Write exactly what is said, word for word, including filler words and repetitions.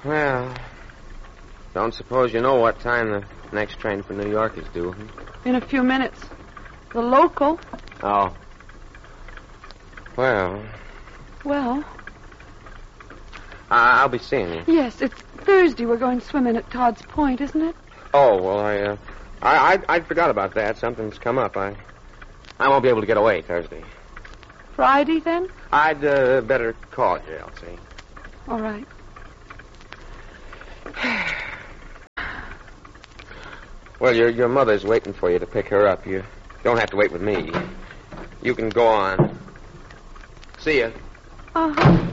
Well, don't suppose you know what time the next train for New York is due, huh? In a few minutes. The local. Oh. Well, Well, I- I'll be seeing you. yes, it's Thursday we're going swimming at Todd's Point, isn't it? Oh, well, I, uh, I, I, I forgot about that. Something's come up. I, I won't be able to get away Thursday. Friday, then? I'd uh, better call you, Elsie. All right. Well, your your mother's waiting for you to pick her up. You don't have to wait with me. You can go on. See ya. Uh-huh.